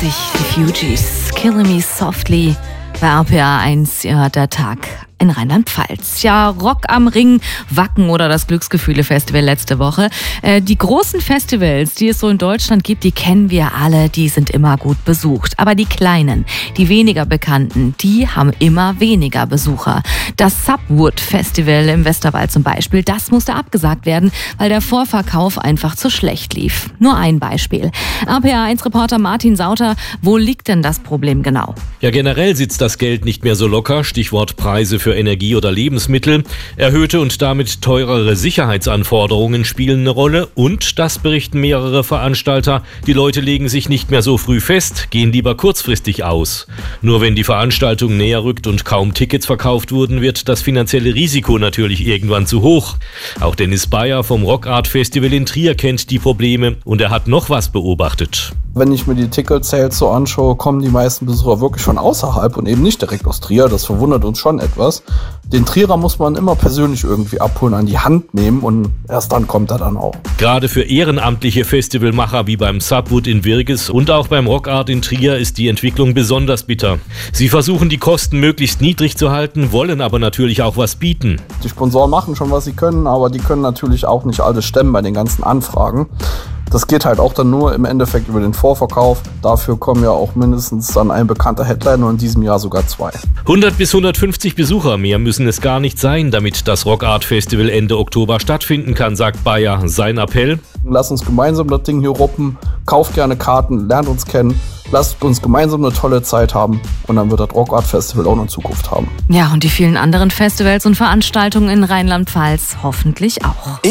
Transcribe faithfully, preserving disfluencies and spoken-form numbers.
sich die Fugees, Killing Me Softly bei R P R eins, ihr hört der Tag in Rheinland-Pfalz. Ja, Rock am Ring, Wacken oder das Glücksgefühle-Festival letzte Woche. Äh, die großen Festivals, die es so in Deutschland gibt, die kennen wir alle, die sind immer gut besucht. Aber die kleinen, die weniger bekannten, die haben immer weniger Besucher. Das Subwood-Festival im Westerwald zum Beispiel, das musste abgesagt werden, weil der Vorverkauf einfach zu schlecht lief. Nur ein Beispiel. R P R eins-Reporter Martin Sauter, wo liegt denn das Problem genau? Ja, generell sitzt das Geld nicht mehr so locker. Stichwort Preise für Energie oder Lebensmittel. Erhöhte und damit teurere Sicherheitsanforderungen spielen eine Rolle. Und, das berichten mehrere Veranstalter, die Leute legen sich nicht mehr so früh fest, gehen lieber kurzfristig aus. Nur wenn die Veranstaltung näher rückt und kaum Tickets verkauft wurden, wird das finanzielle Risiko natürlich irgendwann zu hoch. Auch Dennis Bayer vom Rock Art Festival in Trier kennt die Probleme und er hat noch was beobachtet. Wenn ich mir die Ticket-Sales so anschaue, kommen die meisten Besucher wirklich von außerhalb und eben nicht direkt aus Trier. Das verwundert uns schon etwas. Den Trierer muss man immer persönlich irgendwie abholen, an die Hand nehmen und erst dann kommt er dann auch. Gerade für ehrenamtliche Festivalmacher wie beim Subwood in Wirges und auch beim Rock Art in Trier ist die Entwicklung besonders bitter. Sie versuchen die Kosten möglichst niedrig zu halten, wollen aber natürlich auch was bieten. Die Sponsoren machen schon, was sie können, aber die können natürlich auch nicht alles stemmen bei den ganzen Anfragen. Das geht halt auch dann nur im Endeffekt über den Vorverkauf. Dafür kommen ja auch mindestens dann ein bekannter Headliner und in diesem Jahr sogar zwei. hundert bis hundertfünfzig Besucher, mehr müssen es gar nicht sein, damit das Rock Art Festival Ende Oktober stattfinden kann, sagt Bayer. Sein Appell: Lasst uns gemeinsam das Ding hier ruppen, kauft gerne Karten, lernt uns kennen. Lasst uns gemeinsam eine tolle Zeit haben und dann wird das Rock Art Festival auch noch Zukunft haben. Ja, und die vielen anderen Festivals und Veranstaltungen in Rheinland-Pfalz hoffentlich auch.